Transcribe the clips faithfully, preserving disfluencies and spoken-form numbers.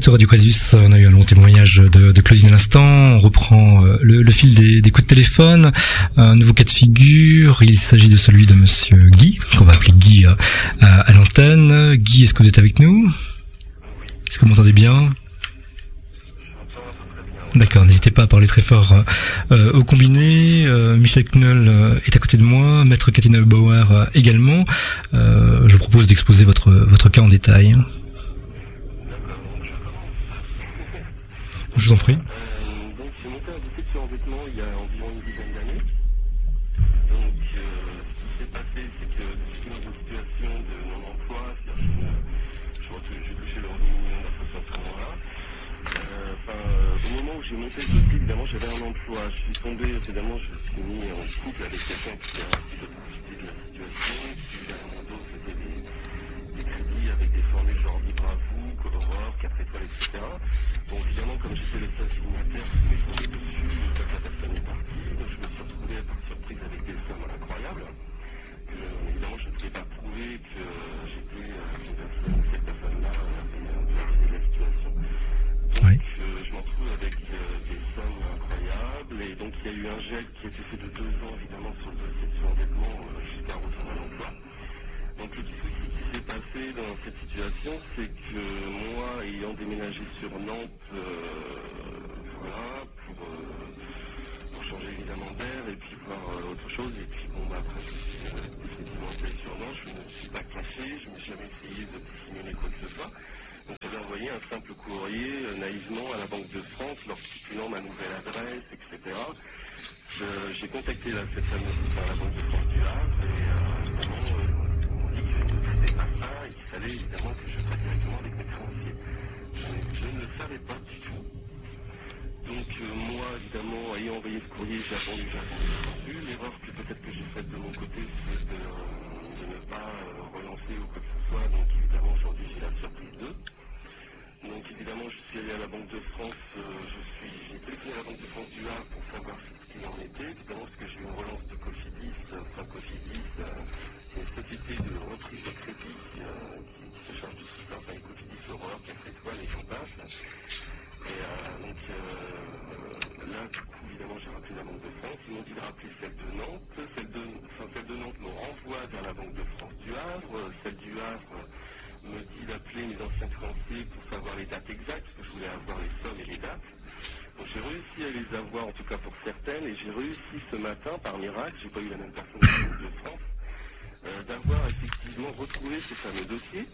écoute Radio Crésus, on a eu un long témoignage de, de Claudine à l'instant. On reprend le, le fil des, des coups de téléphone. Un nouveau cas de figure. Il s'agit de celui de Monsieur Guy, qu'on va appeler Guy à, à, à l'antenne. Guy, est-ce que vous êtes avec nous? Est-ce que vous m'entendez bien? D'accord, n'hésitez pas à parler très fort euh, au combiné. Euh, Michel Knoll euh, est à côté de moi, Maître Katina Bauer euh, également. Euh, je vous propose d'exposer votre votre cas en détail. Je vous en prie. Euh, donc j'ai monté un dossier de surendettement il y a environ une dizaine d'années. Donc euh, ce qui s'est passé, c'est que je suis dans une situation de non-emploi, c'est-à-dire que euh, je crois que j'ai touché le revenu minimum d'inflation à ce moment-là. Euh, enfin, euh, au moment où j'ai monté ce dossier, évidemment j'avais un emploi. Je suis tombé, évidemment je suis mis en couple avec quelqu'un qui a un petit peu profité de la situation, qui évidemment d'autres c'était des, des crédits avec des formules genre libre à vous, Coloror, quatre étoiles, et cetera. Bon, évidemment, comme j'étais le seul signataire, je me suis tombé dessus, une fois que la personne est partie, donc je me suis retrouvé par surprise avec des sommes incroyables. Euh, évidemment, je ne pouvais pas prouver que j'étais euh, une personne, cette personne-là avait un peu accès de la situation. Donc, Oui. euh, je m'en trouve avec euh, des sommes incroyables, et donc il y a eu un gel qui a été fait de deux ans, évidemment, sur le dossier de surendettement euh, jusqu'à retour à l'emploi. Donc le petit souci qui s'est passé dans cette situation, c'est que moi, ayant déménagé sur Nantes, euh, voilà, pour, euh, pour changer évidemment d'air et puis voir euh, autre chose, et puis bon, bah, après je me suis euh, définitivement installé sur Nantes, je ne me suis pas caché, je n'ai jamais essayé de dissimuler quoi que ce soit. Donc j'avais envoyé un simple courrier euh, naïvement à la Banque de France, leur stipulant ma nouvelle adresse, et cetera. Je, j'ai contacté la, cette fameuse enfin, la Banque de France du Havre, et euh, évidemment, euh, c'était pas ça, et qu'il fallait évidemment que je traite directement avec mes créanciers. Je, je ne le savais pas du tout. Donc euh, moi, évidemment, ayant envoyé ce courrier, j'ai attendu, j'ai attendu, j'ai attendu. L'erreur que peut-être que j'ai faite de mon côté, c'est de, euh, de ne pas euh, relancer ou quoi que ce soit. Donc évidemment, aujourd'hui, j'ai la surprise d'eux. Donc évidemment, je suis allé à la Banque de France, euh, je suis, j'ai téléphoné à la Banque de France du Havre pour savoir ce qu'il en était, évidemment parce que j'ai eu une relance de Cofidis, enfin Cofidis, euh, c'est une société de reprise de crédit euh, qui, qui se charge de tout ça, enfin Cofidis Aurore, quatre étoiles et j'en passe. Et euh, donc euh, là, du coup, évidemment, j'ai rappelé la Banque de France, ils m'ont dit de rappeler celle de Nantes, celle de, enfin, celle de Nantes me renvoie vers la Banque de France du Havre, celle du Havre me dit d'appeler mes anciens créanciers pour savoir les dates exactes, parce que je voulais avoir les sommes et les dates. Donc j'ai réussi à les avoir, en tout cas pour certaines, et j'ai réussi ce matin, par miracle, j'ai pas eu la même personne de la Banque de France, euh, d'avoir effectivement retrouvé ce fameux dossier.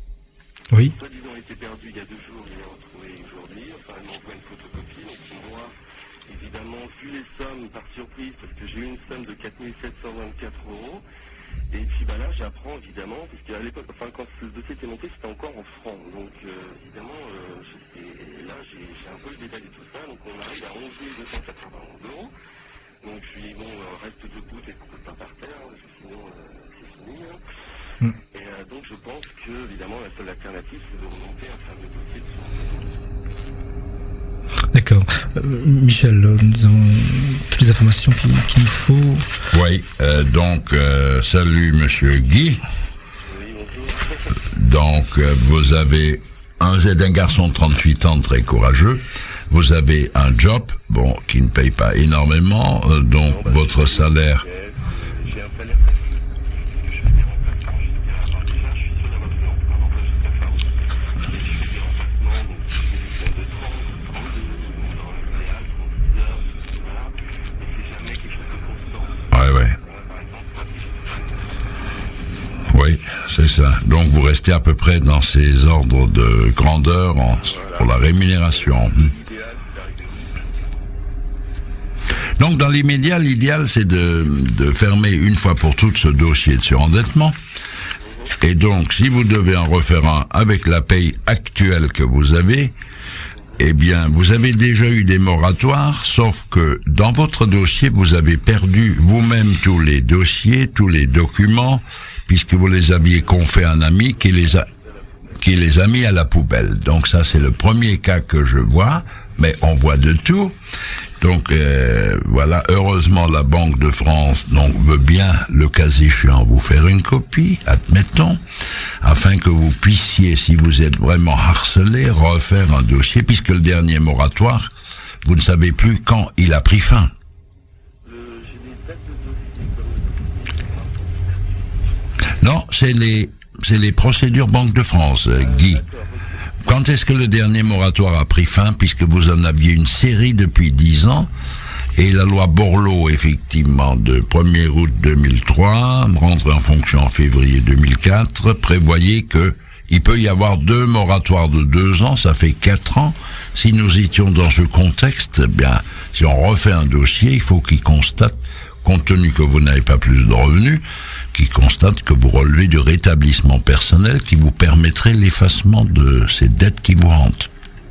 Oui. Soi-disant été perdu il y a deux jours, il est retrouvé aujourd'hui. Enfin, elle m'envoie une photocopie, donc moi, évidemment, vu les sommes par surprise, parce que j'ai eu une somme de quatre mille sept cent vingt-quatre euros. Et puis bah là, j'apprends évidemment, parce qu'à l'époque, enfin quand ce dossier était monté, c'était encore en francs. Donc euh, évidemment, euh, là j'ai, j'ai un peu le détail de tout ça. Donc on arrive à onze mille deux cent quatre-vingt-onze euros. Donc je lui dis bon, euh, reste debout et ne pas par terre, parce que sinon euh, c'est fini. Hein. Mm. Et euh, donc je pense que évidemment la seule alternative, c'est de remonter un fameux dossier de surendettement. D'accord. Euh, Michel, nous avons toutes les informations qu'il, qu'il nous faut. Oui, euh, donc, euh, salut Monsieur Guy. Oui, bonjour. Donc, euh, vous avez un, vous êtes un garçon de trente-huit ans très courageux. Vous avez un job, bon, qui ne paye pas énormément, euh, donc non, bah, votre j'ai salaire... J'ai, j'ai un salaire que je fais des remplacements, je suis bien à déjà, je suis sûr d'avoir fait un emploi jusqu'à fin août. Et je fais des remplacements, donc je fais des semaines de trente, trente-deux, dans le idéal, trente-six heures, voilà. Et c'est jamais quelque chose de constant. Ouais, ouais. Euh, par exemple, moi, si je fais... Oui, c'est ça. Donc vous restez à peu près dans ces ordres de grandeur en, voilà. Pour la rémunération. Donc dans l'immédiat, l'idéal c'est de, de fermer une fois pour toutes ce dossier de surendettement. Et donc si vous devez en refaire un avec la paye actuelle que vous avez, eh bien vous avez déjà eu des moratoires, sauf que dans votre dossier vous avez perdu vous-même tous les dossiers, tous les documents, puisque vous les aviez confiés à un ami qui les a qui les a mis à la poubelle. Donc ça c'est le premier cas que je vois, mais on voit de tout. Donc euh, voilà, heureusement la Banque de France donc veut bien, le cas échéant, vous faire une copie, admettons, afin que vous puissiez, si vous êtes vraiment harcelé, refaire un dossier, puisque le dernier moratoire, vous ne savez plus quand il a pris fin. Non, c'est les c'est les procédures Banque de France, euh, Guy. Quand est-ce que le dernier moratoire a pris fin, puisque vous en aviez une série depuis dix ans, et la loi Borloo, effectivement, de premier août deux mille trois, rentrée en fonction en février deux mille quatre, prévoyait que il peut y avoir deux moratoires de deux ans, ça fait quatre ans. Si nous étions dans ce contexte, eh bien, si on refait un dossier, il faut qu'il constate, compte tenu que vous n'avez pas plus de revenus, qu'il constate que vous relevez du rétablissement personnel qui vous permettrait l'effacement de ces dettes qui vous hantent.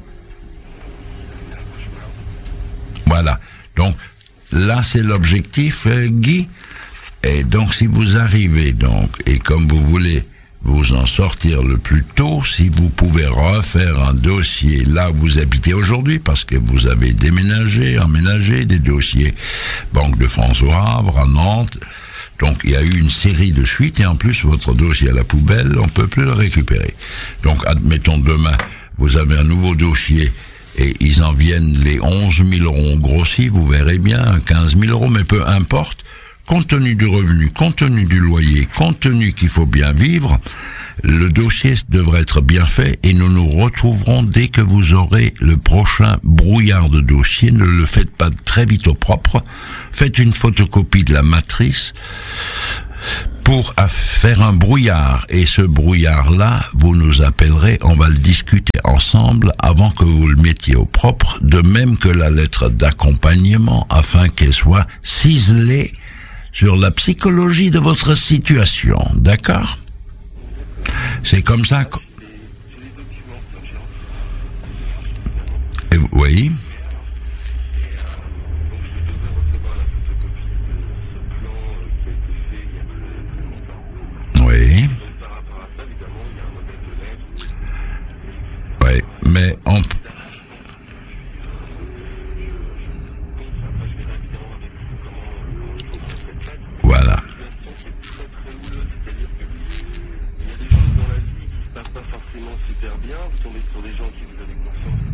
Voilà. Donc, là, c'est l'objectif, euh, Guy. Et donc, si vous arrivez, donc, et comme vous voulez vous en sortir le plus tôt, si vous pouvez refaire un dossier là où vous habitez aujourd'hui, parce que vous avez déménagé, emménagé, des dossiers Banque de France au Havre, à Nantes. Donc, il y a eu une série de suites, et en plus, votre dossier à la poubelle, on peut plus le récupérer. Donc, admettons, demain, vous avez un nouveau dossier, et ils en viennent les onze mille euros grossis, vous verrez bien, quinze mille euros, mais peu importe, compte tenu du revenu, compte tenu du loyer, compte tenu qu'il faut bien vivre, le dossier devrait être bien fait, et nous nous retrouverons dès que vous aurez le prochain brouillard de dossier. Ne le faites pas très vite au propre, faites une photocopie de la matrice pour faire un brouillard, et ce brouillard-là, vous nous appellerez, on va le discuter ensemble avant que vous le mettiez au propre, de même que la lettre d'accompagnement, afin qu'elle soit ciselée sur la psychologie de votre situation, d'accord ? C'est comme ça que... Et, oui. Oui. Oui, mais on... Voilà. Pas forcément super bien, vous tombez sur des gens qui vous avaient confiance